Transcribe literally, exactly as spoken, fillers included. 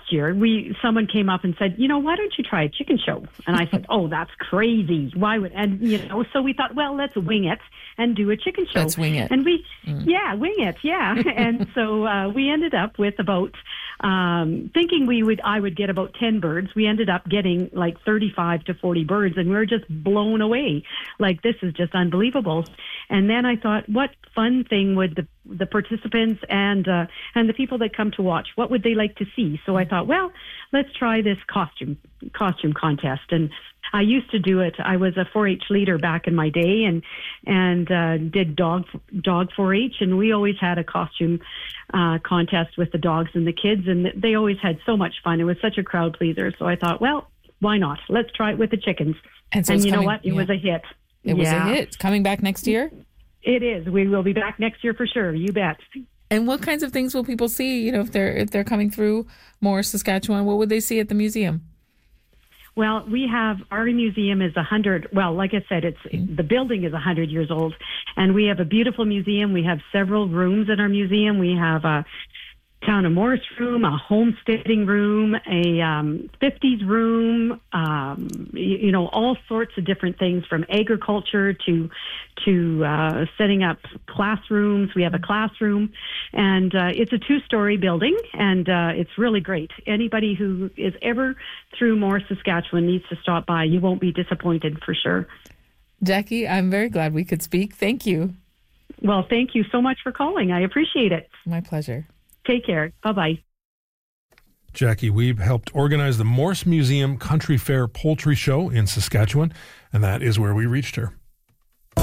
last year, we someone came up and said, you know, why don't you try a chicken show? And I said, oh, that's crazy. Why would, and, you know, so we thought, well, let's wing it and do a chicken show. Let's wing it. And we, mm. yeah, wing it, yeah. And so uh, we ended up with about, um, thinking we would, I would get about ten birds. We ended up getting like thirty-five to forty birds, and we were just blown away. Like, this is just unbelievable. And then I thought, what fun thing would the the participants and uh, and the people that come to watch, what would they like to see? So I thought, well, let's try this costume costume contest. And I used to do it. I was a four H leader back in my day, and and uh, did dog dog four H, and we always had a costume uh, contest with the dogs and the kids, and they always had so much fun. It was such a crowd pleaser. So I thought, well, why not? Let's try it with the chickens. And, so and you coming, know what? It yeah. was a hit. It was yeah. a hit. Coming back next year? It is. We will be back next year for sure. You bet. And what kinds of things will people see? You know, if they're if they're coming through Morris, Saskatchewan, what would they see at the museum? Well, we have, our museum is a hundred. Well, like I said, it's mm-hmm. the building is a hundred years old, and we have a beautiful museum. We have several rooms in our museum. We have a Town of Morris room, a homesteading room, a um, fifties room, um, you, you know, all sorts of different things, from agriculture to to uh, setting up classrooms. We have a classroom, and uh, it's a two-story building, and uh, it's really great. Anybody who is ever through Morris, Saskatchewan needs to stop by. You won't be disappointed for sure. Jackie, I'm very glad we could speak. Thank you. Well, thank you so much for calling. I appreciate it. My pleasure. Take care. Bye-bye. Jackie Wiebe helped organize the Morris Museum Country Fair Poultry Show in Saskatchewan, and that is where we reached her.